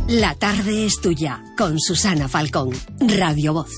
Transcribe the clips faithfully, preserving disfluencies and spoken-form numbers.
La tarde es tuya, con Susana Falcón, Radio Voz.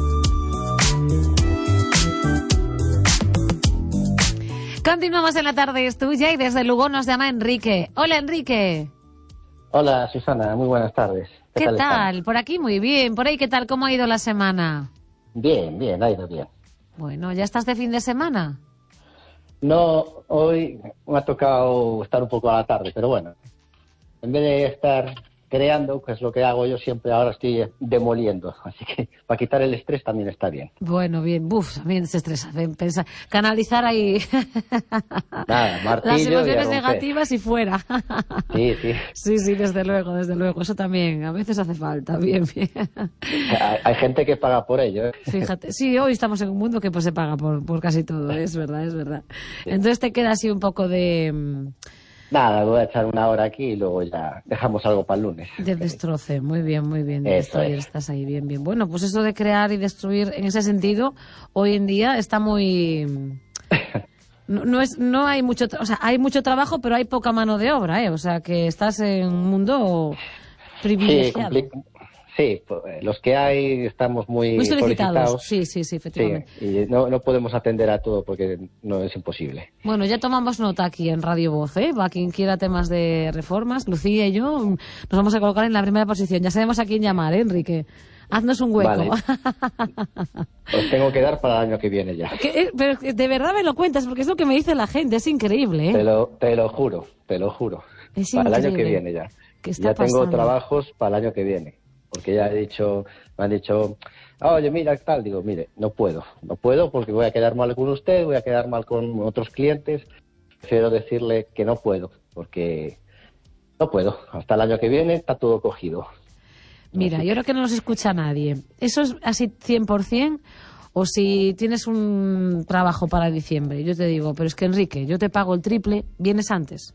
Continuamos en La tarde es tuya y desde Lugo nos llama Enrique. Hola, Enrique. Hola, Susana, muy buenas tardes. ¿Qué, ¿Qué tal? tal? Por aquí muy bien. Por ahí, ¿qué tal? ¿Cómo ha ido la semana? Bien, bien, ha ido bien. Bueno, ¿ya estás de fin de semana? No, hoy me ha tocado estar un poco a la tarde, pero bueno, en vez de estar creando, que es lo que hago yo siempre, ahora estoy demoliendo, así que para quitar el estrés también está bien. Bueno, bien, buf, también se estresa, pensar, canalizar ahí Nada, martillo, las emociones negativas y fuera. Sí, sí. Sí, sí, desde luego, desde luego, eso también, a veces hace falta, bien, bien. Hay, hay gente que paga por ello, ¿eh? Fíjate, sí, hoy estamos en un mundo que pues se paga por, por casi todo, es verdad, es verdad. Sí. Entonces te queda así un poco de... Nada, voy a echar una hora aquí y luego ya dejamos algo para el lunes. De destroce, muy bien, muy bien. Eso Estoy, es. Estás ahí, bien, bien. Bueno, pues eso de crear y destruir, en ese sentido, hoy en día está muy... No, no es, no hay mucho, o sea, hay mucho trabajo, pero hay poca mano de obra, ¿eh? O sea, que estás en un mundo privilegiado. Sí, sí, los que hay estamos muy, muy solicitados. solicitados. Sí, sí, sí, efectivamente. Sí, y no, no podemos atender a todo porque no es imposible. Bueno, ya tomamos nota aquí en Radio Voz, ¿eh? Va quien quiera temas de reformas, Lucía y yo nos vamos a colocar en la primera posición. Ya sabemos a quién llamar, ¿eh, Enrique? Haznos un hueco. Vale. Os tengo que dar para el año que viene ya. ¿Qué? Pero de verdad me lo cuentas, porque es lo que me dice la gente, es increíble, ¿eh? Te lo, te lo juro, te lo juro. Es para increíble. el año que viene ya. ¿Qué está ya pasando? Tengo trabajos para el año que viene. Porque ya he dicho, me han dicho, oye, mira, tal, digo, mire, no puedo, no puedo porque voy a quedar mal con usted, voy a quedar mal con otros clientes. Prefiero decirle que no puedo, porque no puedo. Hasta el año que viene está todo cogido. Mira, así yo creo que no nos escucha nadie. ¿Eso es así cien por ciento? O si tienes un trabajo para diciembre, yo te digo, pero es que Enrique, yo te pago el triple, ¿vienes antes?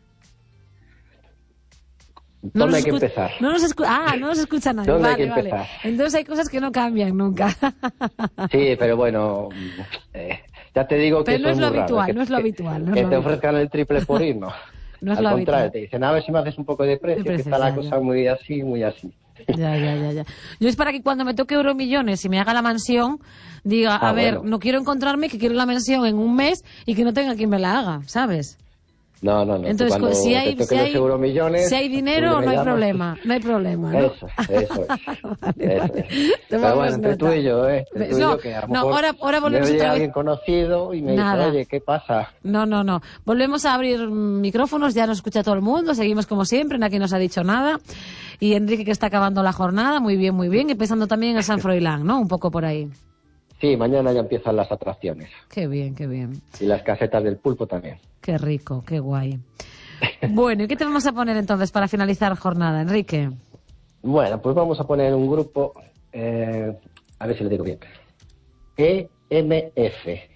No ¿Dónde hay que empezar? No nos escu ah, no nos escucha nadie. ¿Dónde vale, hay que vale. empezar? Entonces hay cosas que no cambian nunca. Sí, pero bueno, eh, ya te digo que pero no es lo muy habitual, raro, no es lo que, habitual. No que es lo te habitual. ofrezcan el triple por ir, no. No es Al lo contrario, habitual. te dicen, a ver si me haces un poco de precio, de precio que está ya, la ya. cosa muy así, muy así. Ya, ya, ya, ya. Yo es para que cuando me toque Euromillones y me haga la mansión, diga, Ah, a ver, bueno. no quiero encontrarme que quiero la mansión en un mes y que no tenga quien me la haga, ¿sabes? No, no, no. Entonces, cuando si hay, te si, hay, euromillones, si hay dinero, no hay problema, no hay problema, ¿no? Eso, eso es. vale, eso vale. es. Pero bueno, entre tú y yo, ¿eh? Entre tú y no, yo, que a lo no, mejor ahora, ahora volvemos me oye otra vez. alguien conocido y me Nada. dice, oye, ¿qué pasa? No, no, no. Volvemos a abrir micrófonos, ya nos escucha todo el mundo, seguimos como siempre, nadie nos ha dicho nada. Y Enrique que está acabando la jornada, muy bien, muy bien, y pensando también en el San Froilán, ¿no? Un poco por ahí. Sí, mañana ya empiezan las atracciones. Qué bien, qué bien. Y las casetas del pulpo también. Qué rico, qué guay. Bueno, ¿y qué te vamos a poner entonces para finalizar jornada, Enrique? Bueno, pues vamos a poner un grupo, eh, a ver si lo digo bien. E M F.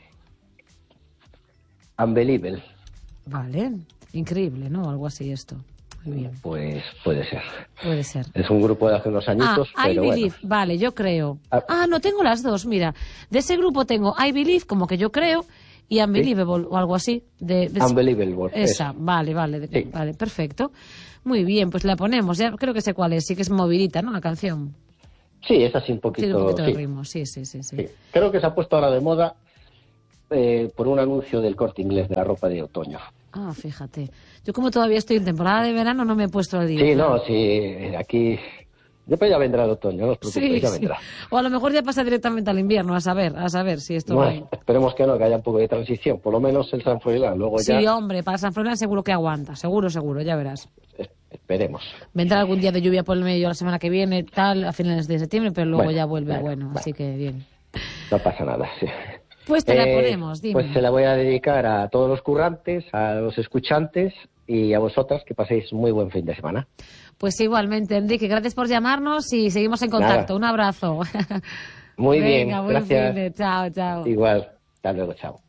Unbelievable. Vale, increíble, ¿no? Algo así esto. Muy bien. Pues puede ser. Puede ser. Es un grupo de hace unos añitos, ah, I pero Believe, bueno. vale, yo creo. Ah. ah, no, tengo las dos, mira. De ese grupo tengo I Believe, como que yo creo, y Unbelievable, ¿sí? O algo así. De, de... Unbelievable. Esa, vale, vale, de... sí. Vale, perfecto. Muy bien, pues la ponemos, ya creo que sé cuál es, sí que es movidita, ¿no? La canción. Sí, es así un poquito. Tiene un poquito sí. de ritmo, sí, sí, sí, sí, sí. Creo que se ha puesto ahora de moda eh, por un anuncio del Corte Inglés de la ropa de otoño. Ah, fíjate. Yo como todavía estoy en temporada de verano no me he puesto al día. Sí, claro. no, sí, aquí... Después ya vendrá el otoño, no os preocupéis, Sí, ya sí. vendrá. O a lo mejor ya pasa directamente al invierno, a saber, a saber si esto... Bueno, esperemos que no, que haya un poco de transición, por lo menos el San Froilán, luego Sí, ya... hombre, para San Froilán seguro que aguanta, seguro, seguro, ya verás. Esperemos. Vendrá algún día de lluvia por el medio la semana que viene, tal, a finales de septiembre, pero luego bueno, ya vuelve bueno, bueno, bueno. así que bien. No pasa nada, sí. Pues te la Eh, ponemos, dime. Pues se la voy a dedicar a todos los currantes, a los escuchantes y a vosotras, que paséis muy buen fin de semana. Pues igualmente, Enrique, gracias por llamarnos y seguimos en contacto. Nada. Un abrazo. Muy Venga, bien, buen gracias. fin de... Chao, chao. Igual, hasta luego, chao.